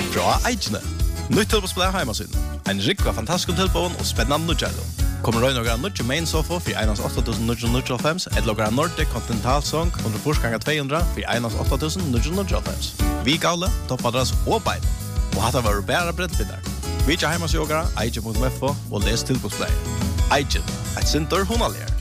Fra Eikene. Nytt tilbosplay heimasyn. En rik av fantastisk tilbån og spennende nødgjælum. Kommer røy noen nødje main sofa for 1.8.995 et lager Nordic Continental Song under forsganger 200 for 1.8.995. Vi gavle, toppadress og bein. Og hatt var bæra brettbinner. Vi ikke heimasjogere, eikje.fo og les tilbosplay. Eikje, et sinter hunalier.